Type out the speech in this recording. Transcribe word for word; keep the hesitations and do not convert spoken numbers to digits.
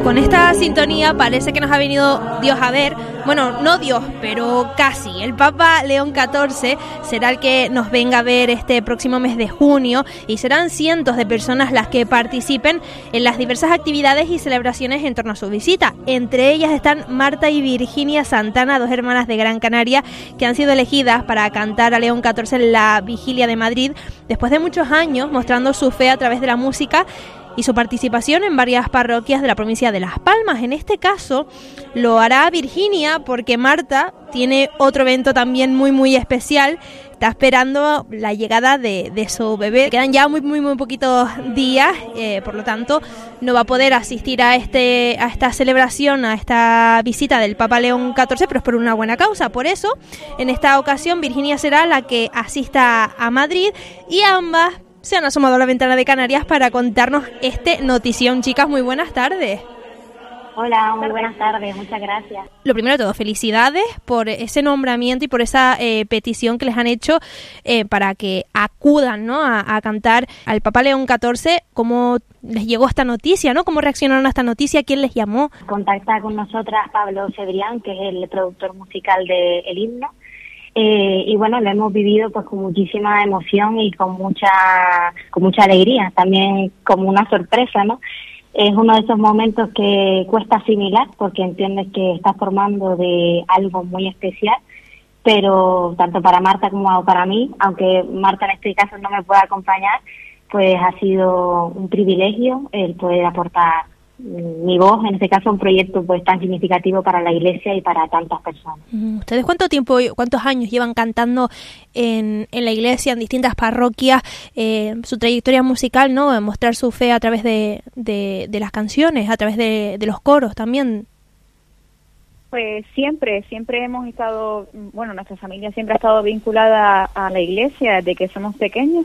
Con esta sintonía parece que nos ha venido Dios a ver. Bueno, no Dios, pero casi. El Papa León catorce será el que nos venga a ver este próximo mes de junio y serán cientos de personas las que participen en las diversas actividades y celebraciones en torno a su visita. Entre ellas están Marta y Virginia Santana, dos hermanas de Gran Canaria, que han sido elegidas para cantar a León catorce en la Vigilia de Madrid después de muchos años mostrando su fe a través de la música y su participación en varias parroquias de la provincia de Las Palmas. En este caso lo hará Virginia porque Marta tiene otro evento también muy muy especial. Está esperando la llegada de, de su bebé. Quedan ya muy muy muy poquitos días, eh, por lo tanto no va a poder asistir a este a esta celebración, a esta visita del Papa León catorce, pero es por una buena causa. Por eso, en esta ocasión Virginia será la que asista a Madrid y ambas se han asomado a la ventana de Canarias para contarnos este notición. Chicas, muy buenas tardes. Hola, muy buenas tardes, muchas gracias. Lo primero de todo, felicidades por ese nombramiento y por esa eh, petición que les han hecho eh, para que acudan, ¿no?, a, a cantar al Papa León catorce. ¿Cómo les llegó esta noticia, no? ¿Cómo reaccionaron a esta noticia? ¿Quién les llamó? Contacta con nosotras Pablo Cebrián, que es el productor musical de El Himno. Eh, y bueno, lo hemos vivido pues con muchísima emoción y con mucha con mucha alegría, también como una sorpresa, ¿no? Es uno de esos momentos que cuesta asimilar porque entiendes que estás formando de algo muy especial, pero tanto para Marta como para mí, aunque Marta en este caso no me pueda acompañar, pues ha sido un privilegio el poder aportar mi voz, en este caso un proyecto pues tan significativo para la Iglesia y para tantas personas. ¿Ustedes cuánto tiempo, cuántos años llevan cantando en, en la Iglesia, en distintas parroquias, eh, su trayectoria musical, ¿no?, mostrar su fe a través de, de, de las canciones, a través de, de los coros también? Pues siempre, siempre hemos estado, bueno, nuestra familia siempre ha estado vinculada a la Iglesia desde que somos pequeños.